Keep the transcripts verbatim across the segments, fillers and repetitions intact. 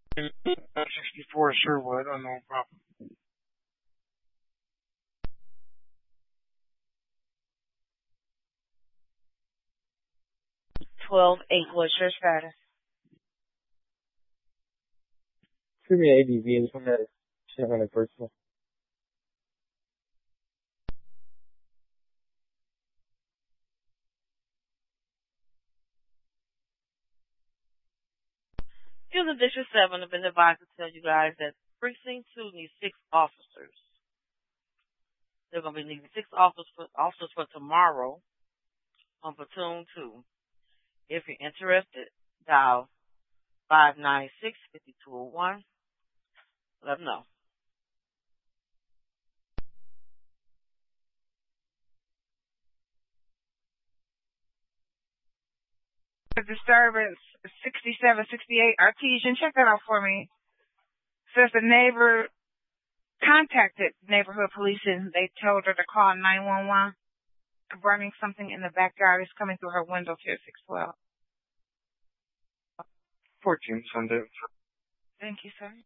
sixty-four Sherwood, unknown problem. twelve eight, what's your status? Give me an A D V and just want to check on it personal. Houston District seven have been advised to tell you guys that Precinct two needs six officers. They're going to be needing six officers for, officers for tomorrow on Platoon two. If you're interested, dial five nine six, five two zero one. Let them know. Disturbance sixty-seven sixty-eight Artesian, check that out for me. Says the neighbor contacted neighborhood police and they told her to call nine one one. Burning something in the backyard is coming through her window to six twelve. fourteen Sunday. Thank you, sir.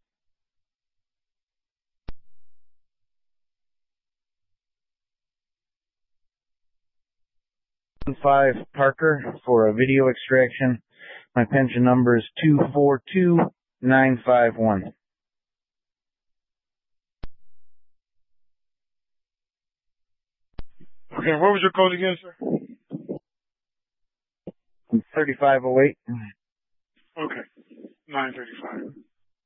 Five Parker for a video extraction. My pension number is two four two nine five one. Okay, what was your code again, sir? thirty-five oh eight. Okay, nine thirty-five.